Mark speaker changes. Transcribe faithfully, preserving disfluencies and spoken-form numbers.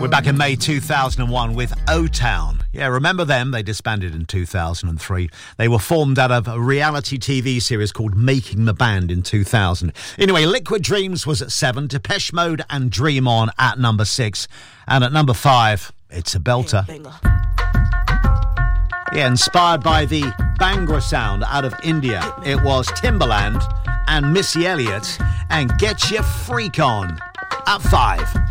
Speaker 1: We're back in May two thousand one with O-Town. Yeah, remember them? They disbanded in two thousand three. They were formed out of a reality T V series called Making the Band in two thousand. Anyway, Liquid Dreams was at seven, Depeche Mode and Dream On at number six. And at number five, it's a belter. Yeah, inspired by the Bhangra sound out of India. It was Timbaland and Missy Elliott and Get Your Freak On at five.